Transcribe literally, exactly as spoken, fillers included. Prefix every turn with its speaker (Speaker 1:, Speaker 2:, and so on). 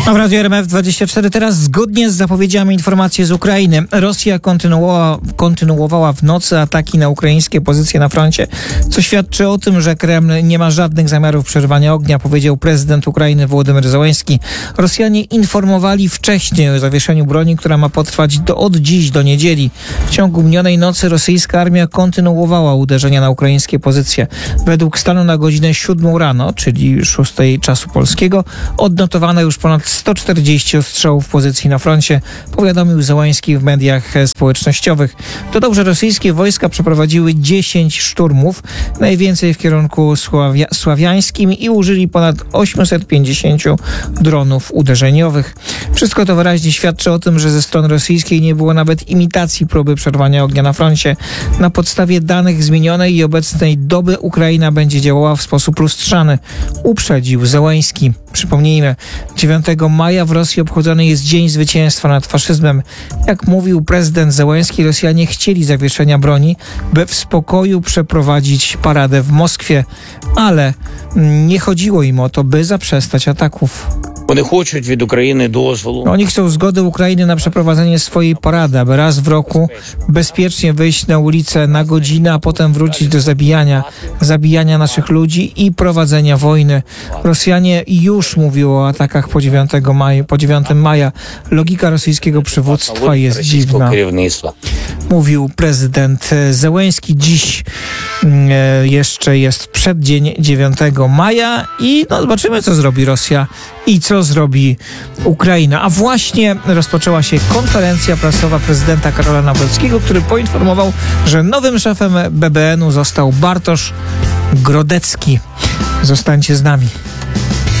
Speaker 1: W Radiu R M F dwadzieścia cztery teraz zgodnie z zapowiedziami informacje z Ukrainy. Rosja kontynuowała, kontynuowała w nocy ataki na ukraińskie pozycje na froncie, co świadczy o tym, że Kreml nie ma żadnych zamiarów przerwania ognia, powiedział prezydent Ukrainy Wołodymyr Zełenski. Rosjanie informowali wcześniej o zawieszeniu broni, która ma potrwać do, od dziś do niedzieli. W ciągu minionej nocy rosyjska armia kontynuowała uderzenia na ukraińskie pozycje. Według stanu na godzinę siódmą rano, czyli szóstej czasu polskiego, odnotowano już ponad sto czterdzieści ostrzałów pozycji na froncie, powiadomił Zełenski w mediach społecznościowych. Dodał, że rosyjskie wojska przeprowadziły dziesięć szturmów, najwięcej w kierunku Sławia- sławiańskim i użyli ponad osiemset pięćdziesiąt dronów uderzeniowych. Wszystko to wyraźnie świadczy o tym, że ze strony rosyjskiej nie było nawet imitacji próby przerwania ognia na froncie. Na podstawie danych z minionej i obecnej doby Ukraina będzie działała w sposób lustrzany, uprzedził Zełenski. Przypomnijmy, dziewiątego maja w Rosji obchodzony jest Dzień Zwycięstwa nad faszyzmem. Jak mówił prezydent Zełenski, Rosjanie chcieli zawieszenia broni, by w spokoju przeprowadzić paradę w Moskwie, ale nie chodziło im o to, by zaprzestać ataków.
Speaker 2: Вони хочуть від України дозволу.
Speaker 1: Oni chcą zgody Ukrainy na przeprowadzenie swojej parady, aby raz w roku bezpiecznie wyjść na ulicę na godzinę, a potem wrócić do zabijania, zabijania naszych ludzi i prowadzenia wojny. Rosjanie już mówią o atakach po dziewiątego maja, po dziewiątego maja. Logika rosyjskiego przywództwa jest dziwna, mówił prezydent Zełenski. Dziś e, jeszcze jest przeddzień dziewiątego maja i no, zobaczymy, co zrobi Rosja i co zrobi Ukraina. A właśnie rozpoczęła się konferencja prasowa prezydenta Karola Nawrockiego, który poinformował, że nowym szefem B B N u został Bartosz Grodecki. Zostańcie z nami.